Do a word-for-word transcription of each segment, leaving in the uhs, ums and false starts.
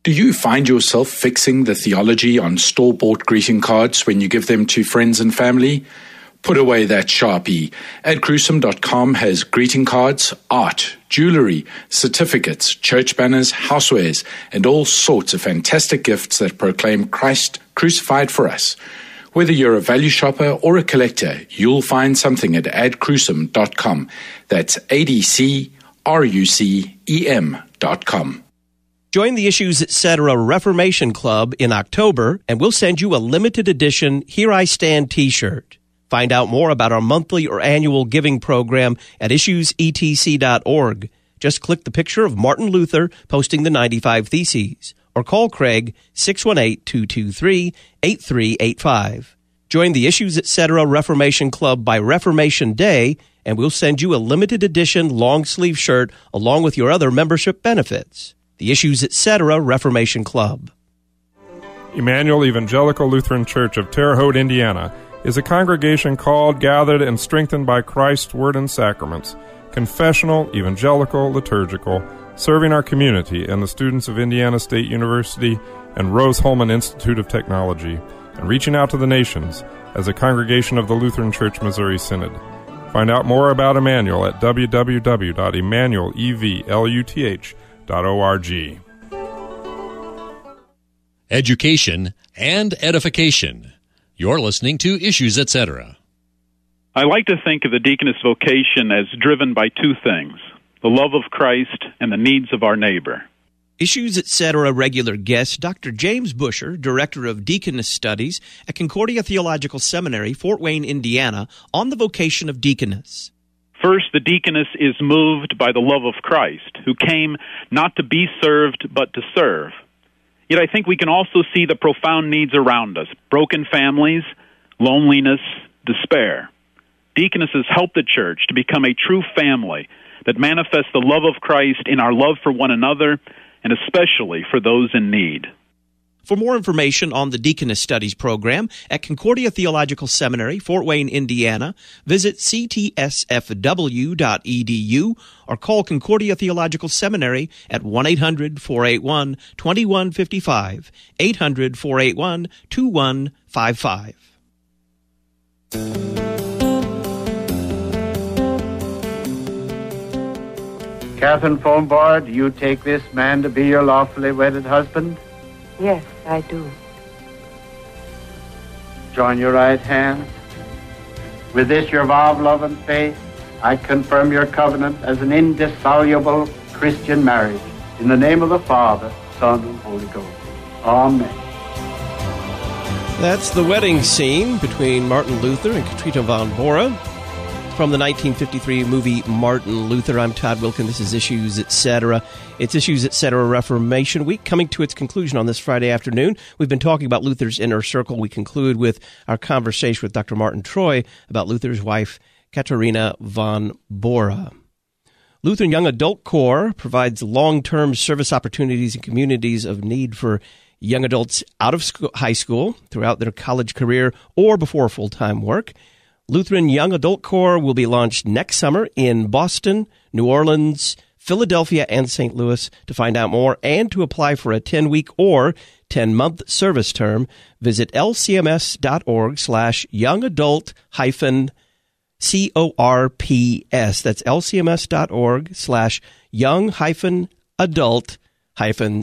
Do you find yourself fixing the theology on store-bought greeting cards when you give them to friends and family? Put away that Sharpie. Ed Crusom dot com has greeting cards, art, jewelry, certificates, church banners, housewares, and all sorts of fantastic gifts that proclaim Christ crucified for us. Whether you're a value shopper or a collector, you'll find something at Ed Crusom dot com. That's A D C R U C E M dot com. Join the Issues Etc. Reformation Club in October, and we'll send you a limited edition Here I Stand t-shirt. Find out more about our monthly or annual giving program at issues e t c dot org. Just click the picture of Martin Luther posting the ninety-five Theses, or call Craig six one eight, two two three, eight three eight five. Join the Issues Etc. Reformation Club by Reformation Day, and we'll send you a limited edition long-sleeve shirt along with your other membership benefits. The Issues Etc. Reformation Club. Emmanuel Evangelical Lutheran Church of Terre Haute, Indiana, is a congregation called, gathered, and strengthened by Christ's Word and Sacraments, confessional, evangelical, liturgical, serving our community and the students of Indiana State University and Rose-Hulman Institute of Technology, and reaching out to the nations as a congregation of the Lutheran Church Missouri Synod. Find out more about Emmanuel at w w w dot emmanuel luth dot org. Education and edification. You're listening to Issues Etc. I like to think of the deaconess vocation as driven by two things, the love of Christ and the needs of our neighbor. Issues Etc. regular guest, Doctor James Busher, Director of Deaconess Studies at Concordia Theological Seminary, Fort Wayne, Indiana, on the vocation of deaconess. First, the deaconess is moved by the love of Christ, who came not to be served, but to serve. Yet I think we can also see the profound needs around us, broken families, loneliness, despair. Deaconesses help the church to become a true family that manifests the love of Christ in our love for one another, and especially for those in need. For more information on the Deaconess Studies program at Concordia Theological Seminary, Fort Wayne, Indiana, visit c t s f w dot e d u or call Concordia Theological Seminary at one eight hundred, four eight one, two one five five, eight hundred, four eight one, two one five five. Catherine Fombard, do you take this man to be your lawfully wedded husband? Yes, I do. Join your right hand. With this your vow of love and faith, I confirm your covenant as an indissoluble Christian marriage. In the name of the Father, Son, and Holy Ghost. Amen. That's the wedding scene between Martin Luther and Katrina von Bora from the nineteen fifty-three movie Martin Luther. I'm Todd Wilkin. This is Issues Etc. It's Issues Etc. Reformation Week coming to its conclusion on this Friday afternoon. We've been talking about Luther's inner circle. We conclude with our conversation with Doctor Martin Troy about Luther's wife, Katerina von Bora. Lutheran Young Adult Corps provides long-term service opportunities in communities of need for young adults out of school, high school, throughout their college career, or before full-time work. Lutheran Young Adult Corps will be launched next summer in Boston, New Orleans, Philadelphia, and Saint Louis. To find out more and to apply for a ten-week or ten-month service term, visit lcms.org slash young adult hyphen C-O-R-P-S. That's lcms.org slash young hyphen adult hyphen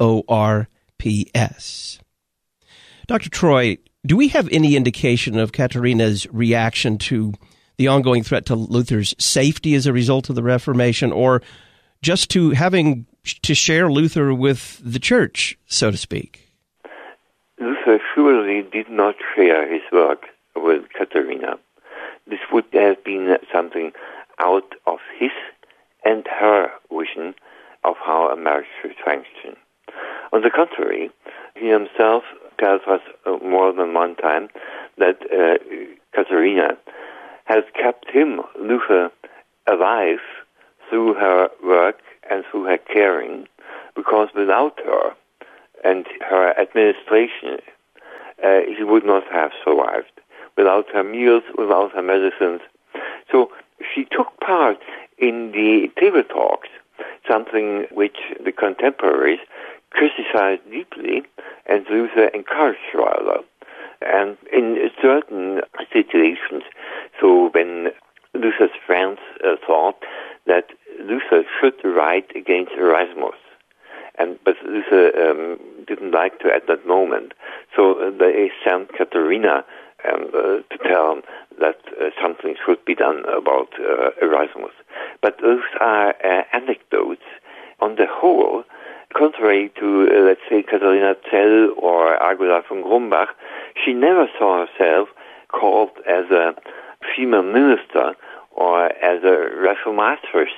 C-O-R-P-S. Doctor Troy, do we have any indication of Katerina's reaction to the ongoing threat to Luther's safety as a result of the Reformation, or just to having to share Luther with the church, so to speak? Luther surely did not share his work with Katerina. This would have been something out of his and her vision of how a marriage should function. On the contrary, he himself tells us uh, more than one time that uh, Katerina has kept him, Luther, alive through her work and through her caring, because without her and her administration, uh, he would not have survived. Without her meals, without her medicines. So she took part in the table talks, something which the contemporaries criticized deeply, and Luther encouraged rather. And in certain situations, so when Luther's friends uh, thought that Luther should write against Erasmus, and but Luther um, didn't like to at that moment, so uh, they sent Katharina um, uh, to tell him that uh, something should be done about uh, Erasmus. But those are uh, anecdotes. On the whole, contrary to, uh, let's say, Katharina Zell or Agula von Grumbach, she never saw herself called as a female minister or as a reformatrix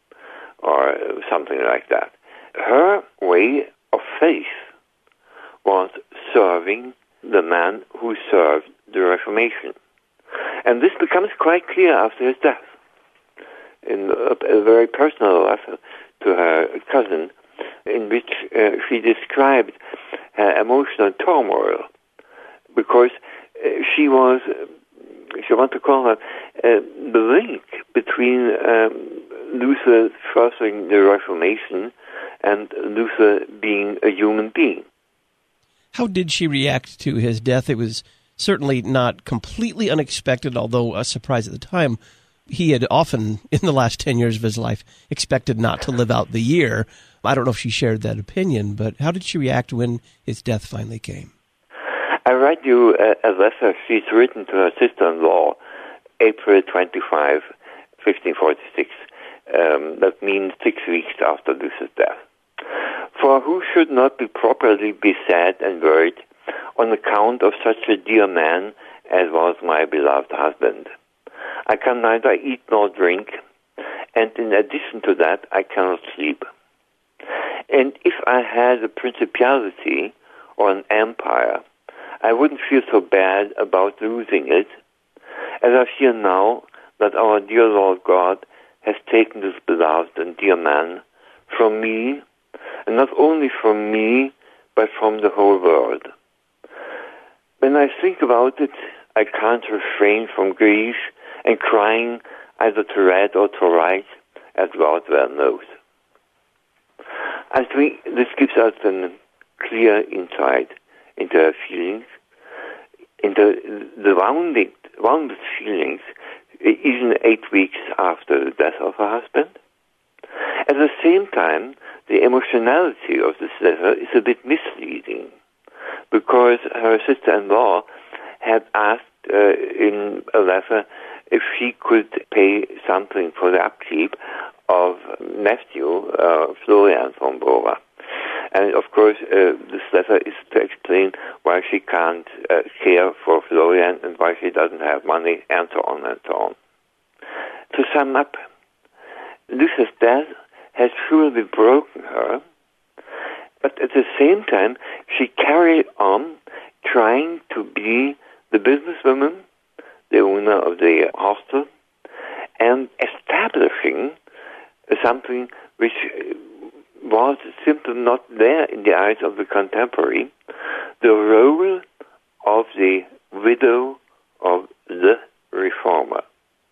or something like that. Her way of faith was serving the man who served the Reformation. And this becomes quite clear after his death. In a, a very personal letter to her cousin, in which uh, she described her emotional turmoil, because uh, she was, uh, if you want to call her, uh, the link between um, Luther fostering the Reformation and Luther being a human being. How did she react to his death? It was certainly not completely unexpected, although a surprise at the time. He had often, in the last ten years of his life, expected not to live out the year. I don't know if she shared that opinion, but how did she react when his death finally came? I write you a, a letter she's written to her sister-in-law, April twenty-fifth, fifteen forty-six. Um, that means six weeks after Luther's death. For who should not be properly be sad and worried on account of such a dear man as was my beloved husband? I can neither eat nor drink, and in addition to that, I cannot sleep. And if I had a principality or an empire, I wouldn't feel so bad about losing it, as I feel now that our dear Lord God has taken this beloved and dear man from me, and not only from me, but from the whole world. When I think about it, I can't refrain from grief and crying either to read or to write, as God well knows. I think this gives us a clear insight into her feelings, into the wounded, wounded feelings, even eight weeks after the death of her husband. At the same time, the emotionality of this letter is a bit misleading, because her sister-in-law had asked uh, in a letter if she could pay something for the upkeep of nephew, uh, Florian von Bora. And of course, uh, this letter is to explain why she can't uh, care for Florian and why she doesn't have money, and so on and so on. To sum up, Luther's death has surely broken her, but at the same time, she carried on trying to be the businesswoman, the owner of the hostel, and establishing something which was simply not there in the eyes of the contemporary, the role of the widow of the reformer.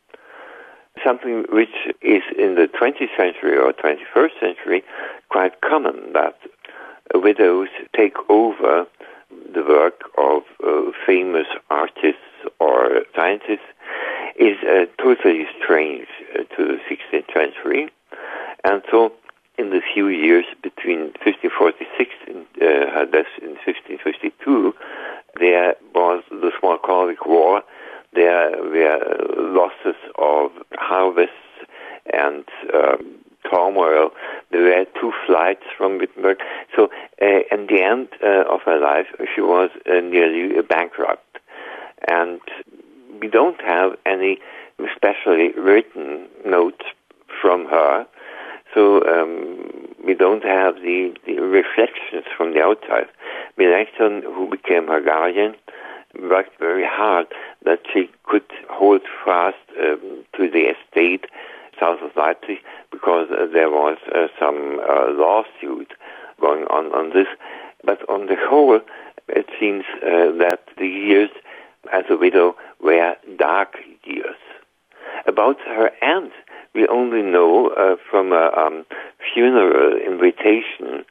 Something which is in the twentieth century or twenty-first century quite common, that widows take over the work of uh, famous artists or scientists, is uh, totally strange uh, to the sixteenth century. And so in the few years between fifteen forty-six and uh, her death in fifteen fifty-two, there was the Smalcaldic War. There were losses of harvests and um, turmoil. There were two flights from Wittenberg. So uh, in the end uh, of her life, she was uh, nearly bankrupt. And we don't have any specially written notes from her. So um, we don't have the, the reflections from the outside. Melanchthon, who became her guardian, worked very hard that she could hold fast um, to the estate south of Leipzig, because uh, there was uh, some uh, lawsuit going on on this. But on the whole, it seems uh, that the years as a widow were dark years. About her aunt, we only know uh, from a um, funeral invitation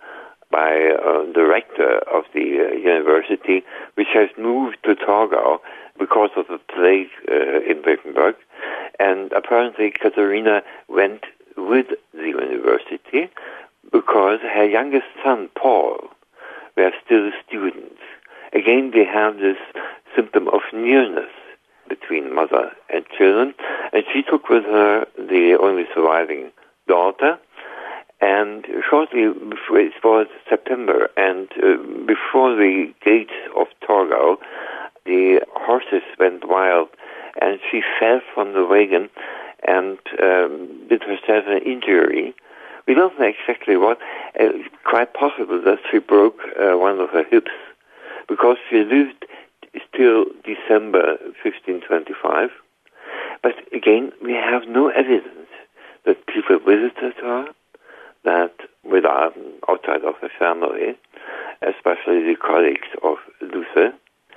by uh, the rector of the uh, university, which has moved to Torgau because of the plague uh, in Wittenberg. And apparently Katharina went with the university because her youngest son, Paul, were still students. Again, they have this symptom of nearness between mother and children, and she took with her the only surviving daughter. And shortly before, it was September, and uh, before the gates of Torgau, the horses went wild, and she fell from the wagon and um, did herself an injury. We don't know exactly what. Uh, quite possible that she broke uh, one of her hips, because she lived till December fifteen twenty-five. But again, we have no evidence that people visited her, that without outside of the family, especially the colleagues of Luther.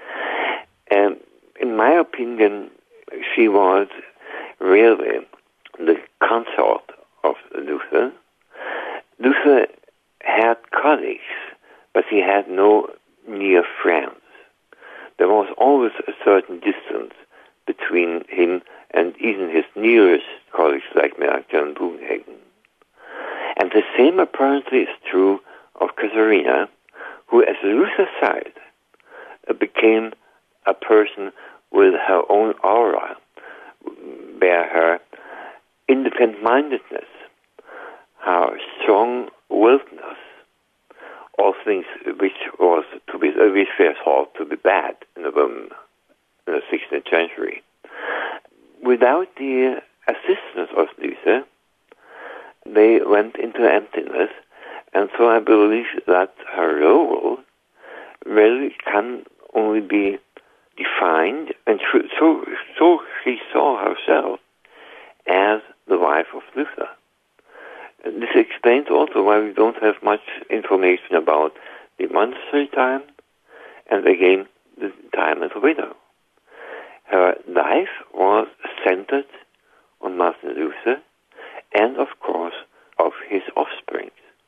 And in my opinion, she was really the consort of Luther. Luther had colleagues, but he had no near friends. There was always a certain distance between him and even his nearest colleagues like Melanchthon and Bugenhagen. And the same apparently is true of Katharina, who at Luther's side uh, became a person with her own aura, where her independent-mindedness, her strong-willedness, all things which was to be, uh, which were thought to be bad in a woman in the sixteenth century. Without the assistance of Luther, they went into emptiness, and so I believe that her role really can only be defined, and so, so she saw herself as the wife of Luther. And this explains also why we don't have much information about the monastery time, and again, the time as a widow. Her life was centered on Martin Luther, and of course, of his offspring.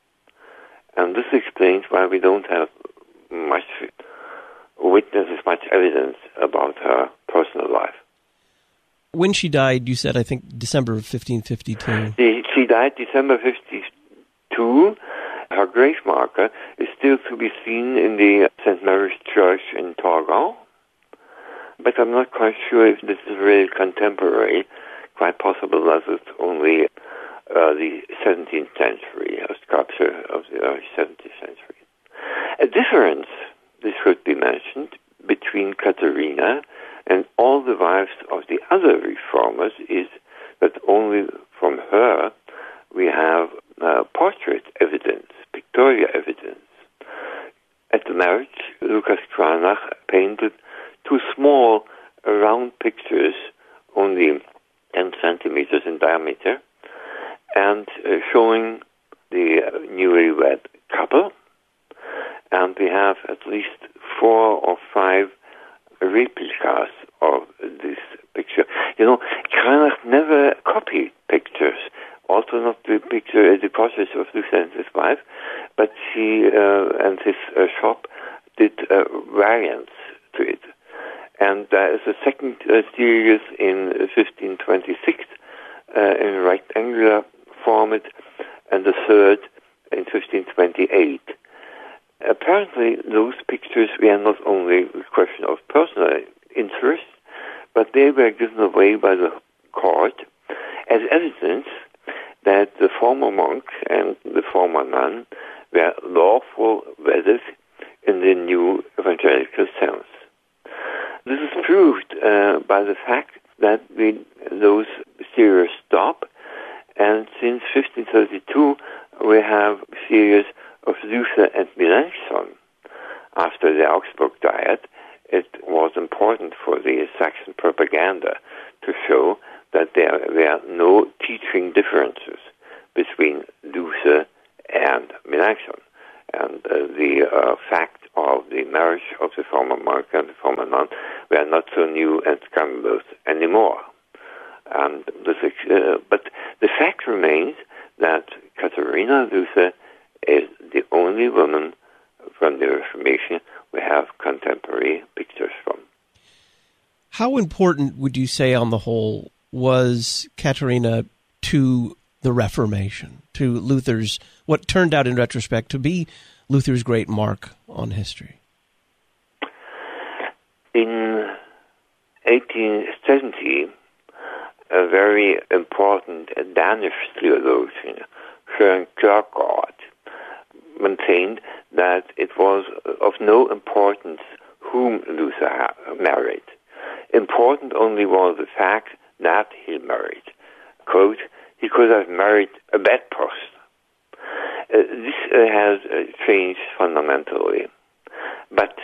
And this explains why we don't have much witnesses, much evidence about her personal life. When she died, you said, I think, December of fifteen fifty-two. She, she died December fifty-two. Her grave marker is still to be seen in the Saint Mary's Church in Torgau. But I'm not quite sure if this is really contemporary. Quite possible that it's only uh, the seventeenth century, a sculpture of the early seventeenth century. A difference, this should be mentioned, between Katharina and all the wives of the other reformers is that only from her we have uh, portrait evidence, pictorial evidence. At the marriage, Lucas Cranach painted two small uh, round pictures, only ten centimeters in diameter, and uh, showing the uh, newlywed couple. And we have at least four or five replicas of this picture. You know, Cranach never copied pictures, also not the picture, the portraits of Luther and his wife, but she uh, and his uh, shop did uh, variants to it. And there is a second uh, series in fifteen twenty-six uh, in rectangular format, and the third in fifteen twenty-eight. Apparently, those pictures were not only a question of personal interest, but they were given away by the court as evidence that the former monk and the former nun were lawful wedded in the new evangelical sense. This is proved uh, by the fact that we, those series stop, and since fifteen thirty-two we have a series of Luther and Melanchthon. After the Augsburg Diet, it was important for the Saxon propaganda to show that there were no teaching differences between Luther and Melanchthon. And uh, the uh, fact of the marriage of the former monk and the former nun were not so new and scandalous anymore. And this, uh, but the fact remains that Katharina Luther is the only woman from the Reformation we have contemporary pictures from. How important would you say on the whole was Katharina to the Reformation, to Luther's, what turned out in retrospect to be Luther's great mark on history? In eighteen seventy, a very important Danish theologian, Søren Kierkegaard, maintained that it was of no importance whom Luther ha- married. Important only was the fact that he married. Quote, he could have married a bedpost. Uh, this uh, has uh, changed fundamentally. But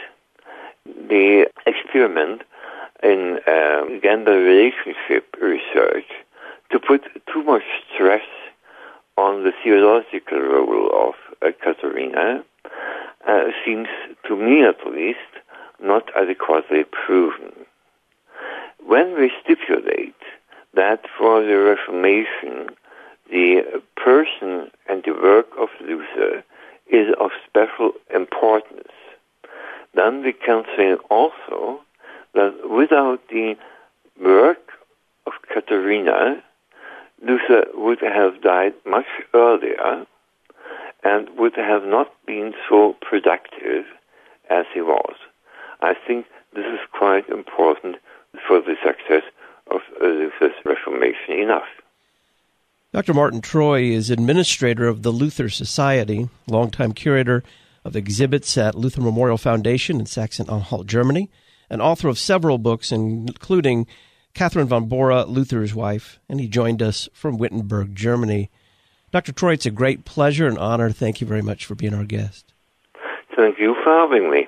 the experiment in um, gender relationship research to put too much stress on the theological role of uh, Katharina uh, seems, to me at least, not adequately proven. When we stipulate that for the Reformation the person and the work of Luther is of special importance, then we can say also that without the work of Katharina, Luther would have died much earlier and would have not been so productive as he was. I think this is quite important for the success of Luther's Reformation enough. Doctor Martin Treu is administrator of the Luther Society, longtime curator of exhibits at Luther Memorial Foundation in Saxony-Anhalt, Germany, and author of several books, including Catherine von Bora, Luther's Wife, and he joined us from Wittenberg, Germany. Doctor Treu, it's a great pleasure and honor. Thank you very much for being our guest. Thank you for having me.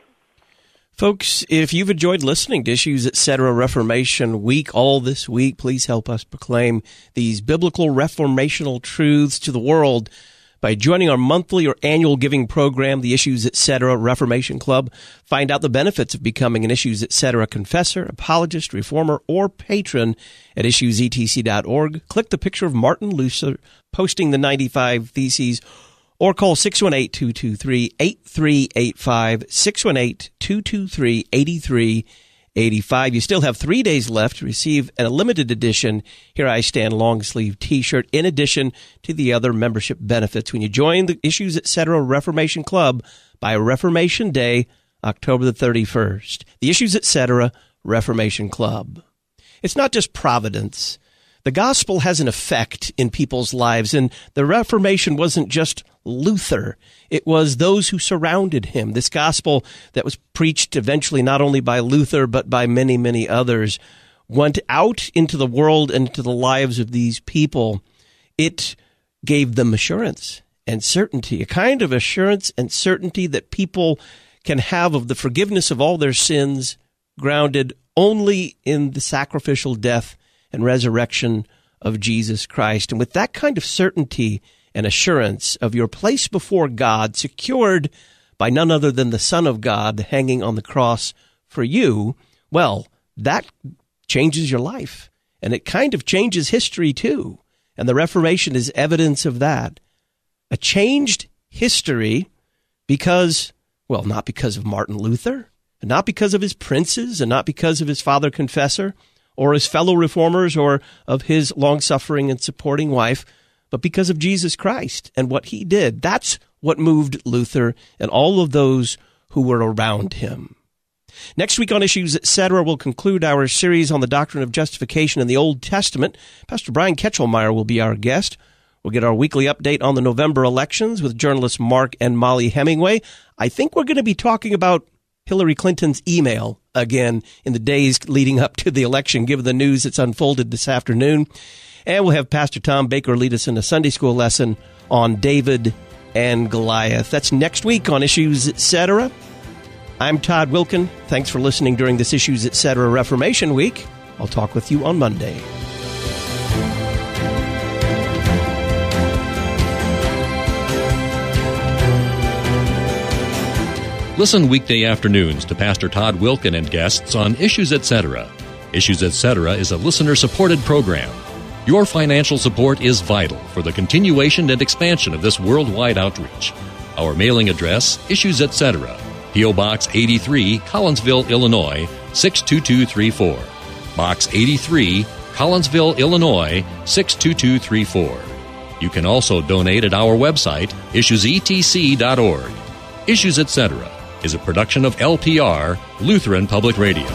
Folks, if you've enjoyed listening to Issues, et cetera. Reformation Week all this week, please help us proclaim these biblical reformational truths to the world by joining our monthly or annual giving program, the Issues, et cetera. Reformation Club. Find out the benefits of becoming an Issues, et cetera. confessor, apologist, reformer, or patron at issues e t c dot org. Click the picture of Martin Luther posting the ninety-five Theses, or call six one eight, two two three, eight three eight five, six one eight, two two three, eight three eight five. You still have three days left to receive a limited edition Here I Stand long sleeve T-shirt, in addition to the other membership benefits when you join the Issues, et cetera. Reformation Club by Reformation Day, October the thirty-first. The Issues, et cetera. Reformation Club. It's not just providence. The gospel has an effect in people's lives, and the Reformation wasn't just Luther. It was those who surrounded him. This gospel that was preached eventually not only by Luther, but by many, many others, went out into the world and into the lives of these people. It gave them assurance and certainty, a kind of assurance and certainty that people can have of the forgiveness of all their sins, grounded only in the sacrificial death and resurrection of Jesus Christ. And with that kind of certainty and assurance of your place before God, secured by none other than the Son of God hanging on the cross for you, well, that changes your life. And it kind of changes history too. And the Reformation is evidence of that. A changed history because, well, not because of Martin Luther, and not because of his princes, and not because of his father confessor, or his fellow reformers, or of his long-suffering and supporting wife, but because of Jesus Christ and what he did. That's what moved Luther and all of those who were around him. Next week on Issues, et cetera, we'll conclude our series on the doctrine of justification in the Old Testament. Pastor Brian Ketchelmeyer will be our guest. We'll get our weekly update on the November elections with journalists Mark and Molly Hemingway. I think we're going to be talking about Hillary Clinton's email again in the days leading up to the election, given the news that's unfolded this afternoon. And we'll have Pastor Tom Baker lead us in a Sunday school lesson on David and Goliath. That's next week on Issues, et cetera. I'm Todd Wilkin. Thanks for listening during this Issues, et cetera. Reformation Week. I'll talk with you on Monday. Listen weekday afternoons to Pastor Todd Wilkin and guests on Issues, et cetera. Issues, et cetera is a listener-supported program. Your financial support is vital for the continuation and expansion of this worldwide outreach. Our mailing address, Issues Etc., P O. Box eighty-three, Collinsville, Illinois, six two two three four. Box eighty-three, Collinsville, Illinois, six two two three four. You can also donate at our website, issues e t c dot org. Issues Etc. is a production of L P R, Lutheran Public Radio.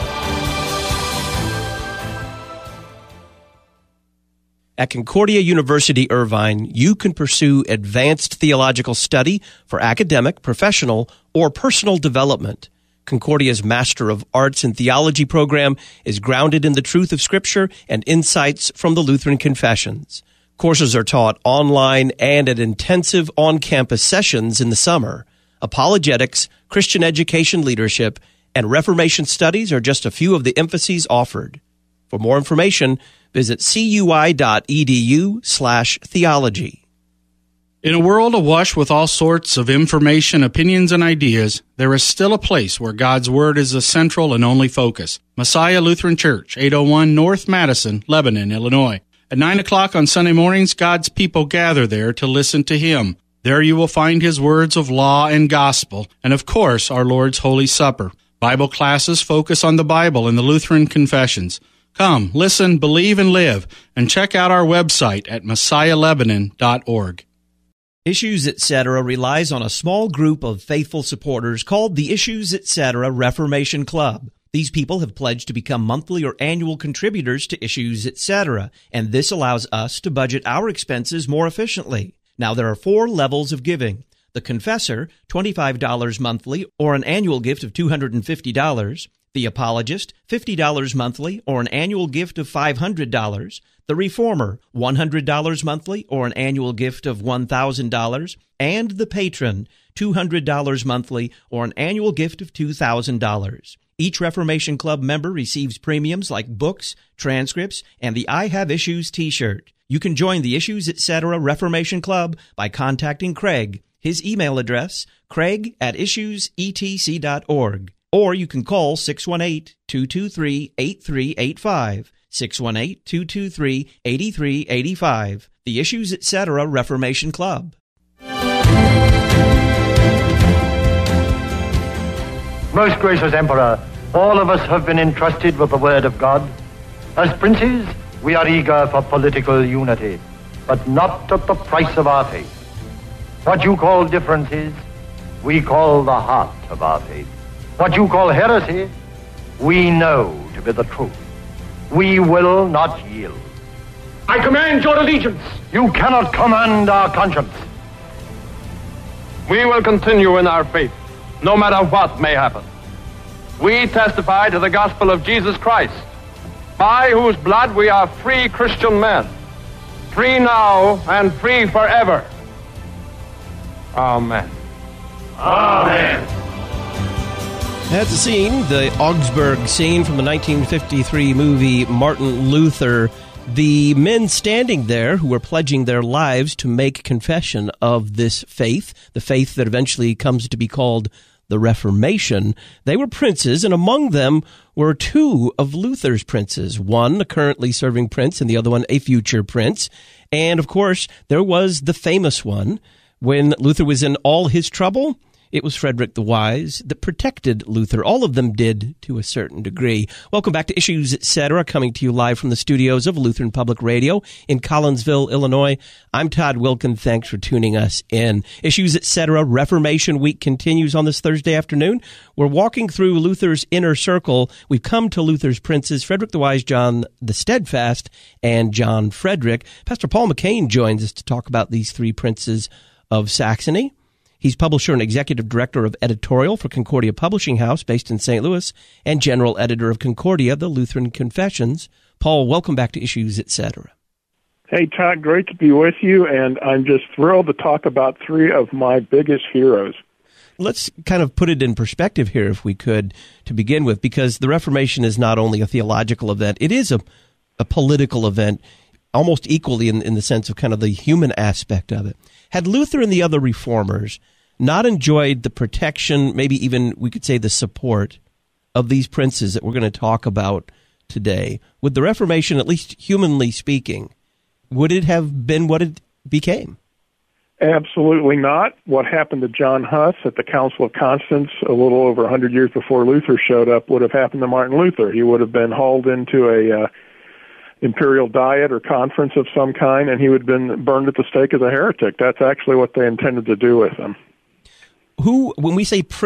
At Concordia University Irvine, you can pursue advanced theological study for academic, professional, or personal development. Concordia's Master of Arts in Theology program is grounded in the truth of Scripture and insights from the Lutheran Confessions. Courses are taught online and at intensive on-campus sessions in the summer. Apologetics, Christian education leadership, and Reformation studies are just a few of the emphases offered. For more information, visit cui.edu slash theology. In a world awash with all sorts of information, opinions, and ideas, there is still a place where God's Word is the central and only focus. Messiah Lutheran Church, eight oh one North Madison, Lebanon, Illinois. At nine o'clock on Sunday mornings, God's people gather there to listen to Him. There you will find His words of law and gospel, and of course, our Lord's Holy Supper. Bible classes focus on the Bible and the Lutheran Confessions. Come, listen, believe, and live, and check out our website at messiah lebanon dot org. Issues Etc. relies on a small group of faithful supporters called the Issues Etc. Reformation Club. These people have pledged to become monthly or annual contributors to Issues Etc., and this allows us to budget our expenses more efficiently. Now, there are four levels of giving. The Confessor, twenty-five dollars monthly, or an annual gift of two hundred fifty dollars. The Apologist, fifty dollars monthly, or an annual gift of five hundred dollars. The Reformer, one hundred dollars monthly, or an annual gift of one thousand dollars. And the Patron, two hundred dollars monthly, or an annual gift of two thousand dollars. Each Reformation Club member receives premiums like books, transcripts, and the I Have Issues t-shirt. You can join the Issues Etc. Reformation Club by contacting Craig. His email address, craig at issues e t c dot org. Or you can call six one eight, two two three, eight three eight five, six one eight, two two three, eight three eight five. The Issues Etc. Reformation Club. Most gracious Emperor, all of us have been entrusted with the Word of God. As princes, we are eager for political unity, but not at the price of our faith. What you call differences, we call the heart of our faith. What you call heresy, we know to be the truth. We will not yield. I command your allegiance. You cannot command our conscience. We will continue in our faith, no matter what may happen. We testify to the gospel of Jesus Christ, by whose blood we are free Christian men, free now and free forever. Amen. Amen. That's the scene, the Augsburg scene from the nineteen fifty-three movie Martin Luther. The men standing there who were pledging their lives to make confession of this faith, the faith that eventually comes to be called the Reformation, they were princes, and among them were two of Luther's princes, one a currently serving prince and the other one a future prince. And, of course, there was the famous one. When Luther was in all his trouble, it was Frederick the Wise that protected Luther. All of them did to a certain degree. Welcome back to Issues Etc., coming to you live from the studios of Lutheran Public Radio in Collinsville, Illinois. I'm Todd Wilkin. Thanks for tuning us in. Issues Etc. Reformation Week continues on this Thursday afternoon. We're walking through Luther's inner circle. We've come to Luther's princes, Frederick the Wise, John the Steadfast, and John Frederick. Pastor Paul McCain joins us to talk about these three princes of Saxony. He's publisher and executive director of editorial for Concordia Publishing House, based in Saint Louis, and general editor of Concordia, the Lutheran Confessions. Paul, welcome back to Issues Etc. Hey, Todd, great to be with you, and I'm just thrilled to talk about three of my biggest heroes. Let's kind of put it in perspective here, if we could, to begin with, because the Reformation is not only a theological event, it is a, a political event, almost equally in, in the sense of kind of the human aspect of it. Had Luther and the other reformers not enjoyed the protection, maybe even we could say the support of these princes that we're going to talk about today, would the Reformation, at least humanly speaking, would it have been what it became? Absolutely not. What happened to John Huss at the Council of Constance a little over one hundred years before Luther showed up would have happened to Martin Luther. He would have been hauled into a uh, imperial diet or conference of some kind, and he would have been burned at the stake as a heretic. That's actually what they intended to do with him. Who, when we say